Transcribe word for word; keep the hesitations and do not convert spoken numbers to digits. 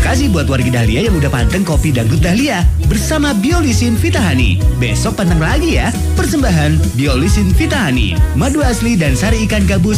kasih buat warga Dahlia yang udah panteng kopi dangdut Dahlia bersama Biolisin Vitahani. Besok panteng lagi ya. Persembahan Biolisin Vitahani, madu asli dan sari ikan gabus